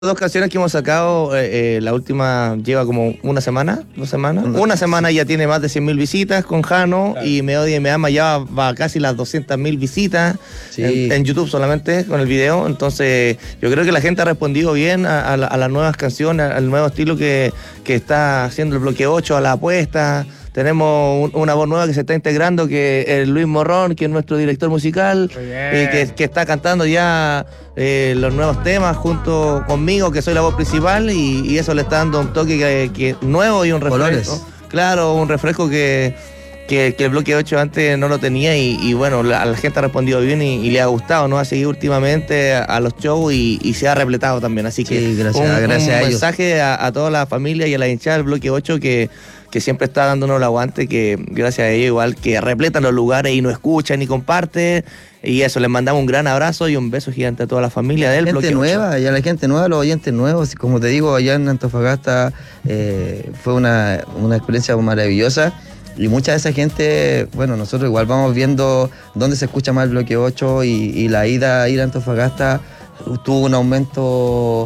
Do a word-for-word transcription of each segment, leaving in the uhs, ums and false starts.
Dos canciones que hemos sacado, eh, eh, la última lleva como una semana, dos semanas. Una, una semana ya tiene más de cien mil visitas con Jano, claro. Y Me Odia y Me Ama ya va a casi las doscientas mil visitas, sí. en, en YouTube solamente con el video. Entonces yo creo que la gente ha respondido bien a, a, la, a las nuevas canciones, al nuevo estilo que, que está haciendo el Bloque ocho, a la apuesta. Tenemos un, una voz nueva que se está integrando, que es Luis Morrón, que es nuestro director musical, eh, que, que está cantando ya eh, los nuevos temas junto conmigo, que soy la voz principal, y, y eso le está dando un toque que, que nuevo y un refresco. Colores. Claro, un refresco que, que, que el Bloque ocho antes no lo tenía, y, y bueno, la, la gente ha respondido bien y, y le ha gustado, ¿no? Ha seguido últimamente a, a los shows y, y se ha repletado también. Así que sí, gracias, un, gracias un a ellos. mensaje a, a toda la familia y a la hinchada del Bloque ocho que que siempre está dándonos el aguante, que gracias a ellos igual que repletan los lugares y nos escuchan y comparten, y eso, les mandamos un gran abrazo y un beso gigante a toda la familia del Bloque Bloque nueva, y a la gente nueva, los oyentes nuevos, como te digo, allá en Antofagasta eh, fue una, una experiencia maravillosa, y mucha de esa gente, bueno, nosotros igual vamos viendo dónde se escucha más el Bloque ocho, y, y la ida a ir a Antofagasta tuvo un aumento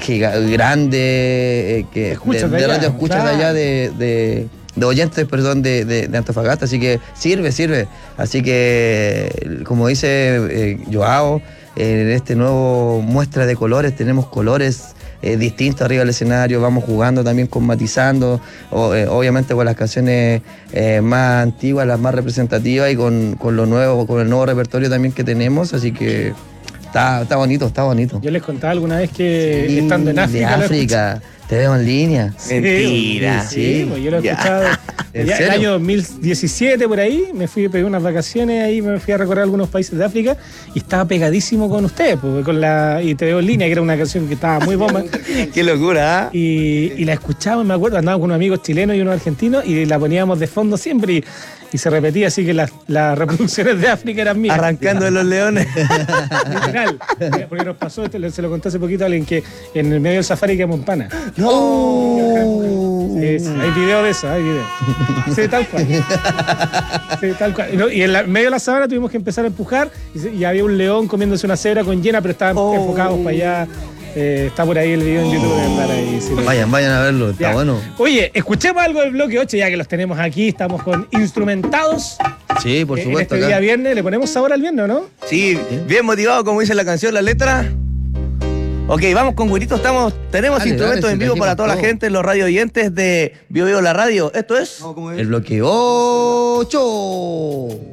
grande, eh, que escuchas de, de, de allá, radio escuchas claro. de allá de, de, de oyentes, perdón, de, de, de Antofagasta, así que sirve, sirve. Así que, como dice eh, Joao, eh, en este nuevo muestra de colores tenemos colores eh, distintos arriba del escenario, vamos jugando también con matizando, o, eh, obviamente con las canciones eh, más antiguas, las más representativas, y con, con lo nuevo, con el nuevo repertorio también que tenemos, así que Está, está bonito, está bonito. Yo les contaba alguna vez que sí, estando en África. De África, te veo en línea. Sí, mentira. Sí, sí, pues yo lo he ya. escuchado. ¿En ya, serio? el año dos mil diecisiete por ahí, me fui a pegar unas vacaciones ahí, me fui a recorrer algunos países de África y estaba pegadísimo con ustedes, pues, con la y Te Veo en Línea, que era una canción que estaba muy bomba. Qué locura, ¿eh? Y, y la escuchábamos, me acuerdo, andábamos con unos amigos chilenos y unos argentinos y la poníamos de fondo siempre y, y se repetía, así que las, las reproducciones de África eran mías. Arrancando de los leones. Literal, porque nos pasó, esto se lo conté hace poquito a alguien, que en el medio del safari quedamos en pana. No. Sí, sí, hay video de eso, hay video. Sí, tal cual. Sí, tal cual. Y, no, y en la, medio de la sabana tuvimos que empezar a empujar y, se, y había un león comiéndose una cebra con llena, pero estaban oh. enfocados para allá. Eh, está por ahí el video en YouTube. Oh. Ahí, sí, vayan, vayan a verlo, está ya. Bueno. Oye, escuchemos algo del Bloque ocho, ya que los tenemos aquí, estamos con instrumentados. Sí, por supuesto. En este acá. día viernes, ¿le ponemos sabor al viernes, no? Sí, bien motivado, como dice la canción, la letra. Ok, vamos con güerito, estamos, tenemos dale, instrumentos dale, en vivo para toda todo. La gente, los radio oyentes de Bio Bio la Radio. Esto es... El Bloque ocho.